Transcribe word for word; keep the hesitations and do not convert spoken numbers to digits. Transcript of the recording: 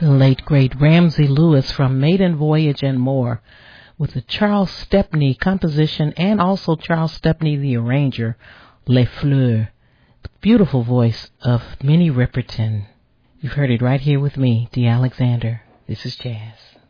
The late, great Ramsey Lewis from Maiden Voyage and More, with the Charles Stepney composition and also Charles Stepney, the arranger, Les Fleurs, the beautiful voice of Minnie Riperton. You've heard it right here with me, Dee Alexander. This is Jazz.